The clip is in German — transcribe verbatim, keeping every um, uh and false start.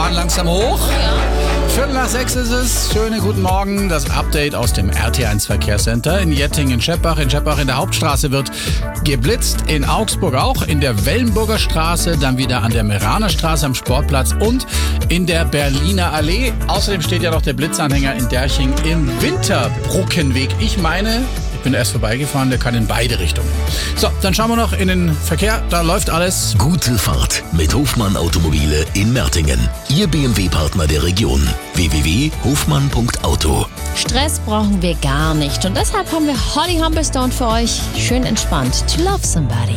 fahren langsam hoch. Viertel nach sechs ist es. Schönen guten Morgen. Das Update aus dem R T eins Verkehrscenter in Jettingen-Scheppach. In Scheppach in der Hauptstraße wird geblitzt. In Augsburg auch. In der Wellenburger Straße. Dann wieder an der Meraner Straße am Sportplatz und in der Berliner Allee. Außerdem steht ja noch der Blitzanhänger in Derching im Winterbrückenweg. Ich meine, ich bin erst vorbeigefahren, der kann in beide Richtungen. So, dann schauen wir noch in den Verkehr. Da läuft alles. Gute Fahrt mit Hofmann Automobile in Mertingen. Ihr B M W-Partner der Region. w w w punkt hofmann punkt auto. Stress brauchen wir gar nicht. Und deshalb haben wir Holly Humberstone für euch. Schön entspannt. To love somebody.